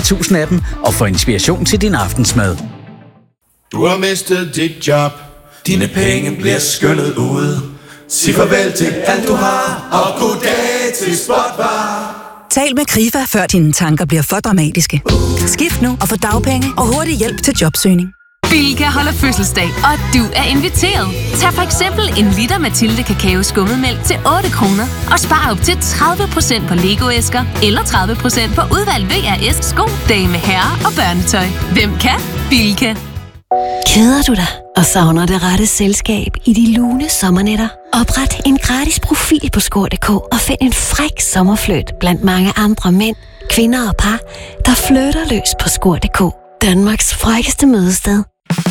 3000 af dem og få inspiration til din aftensmad. Du har mistet dit job. Dine penge bliver skyllet ud. Sig farvel til alt du har, og goddag til Spotbar. Tal med Krifa, før dine tanker bliver for dramatiske. Skift nu og få dagpenge og hurtig hjælp til jobsøgning. Bilka holder fødselsdag, og du er inviteret. Tag for eksempel en liter Mathilde Kakao Skummetmælk til 8 kroner og spar op til 30% på Lego-æsker eller 30% på udvalgt VRS sko, dame, herre og børnetøj. Hvem kan? Bilka. Keder du dig og savner det rette selskab i de lune sommernætter? Opret en gratis profil på Skor.dk og find en fræk sommerfløjt blandt mange andre mænd, kvinder og par, der flytter løs på Skor.dk. Danmarks frækkeste mødested.